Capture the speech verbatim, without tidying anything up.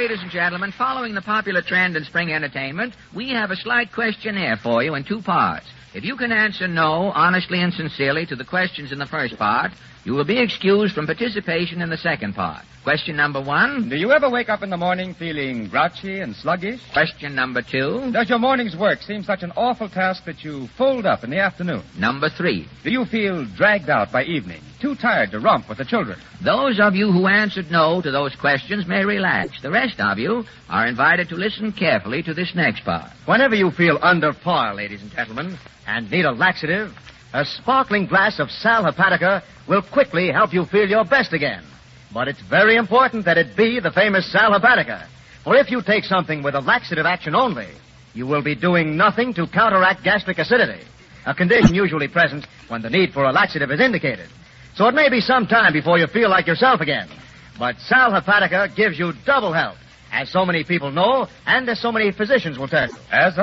ladies and gentlemen, following the popular trend in spring entertainment, we have a slight questionnaire for you in two parts. If you can answer no, honestly and sincerely, to the questions in the first part, you will be excused from participation in the second part. Question number one. Do you ever wake up in the morning feeling grouchy and sluggish? Question number two. Does your morning's work seem such an awful task that you fold up in the afternoon? Number three. Do you feel dragged out by evening, too tired to romp with the children? Those of you who answered no to those questions may relax. The rest of you are invited to listen carefully to this next part. Whenever you feel under par, ladies and gentlemen, and need a laxative, a sparkling glass of Sal Hepatica will quickly help you feel your best again. But it's very important that it be the famous Sal Hepatica. For if you take something with a laxative action only, you will be doing nothing to counteract gastric acidity, a condition usually present when the need for a laxative is indicated. So it may be some time before you feel like yourself again. But Sal Hepatica gives you double help, as so many people know and as so many physicians will tell you. As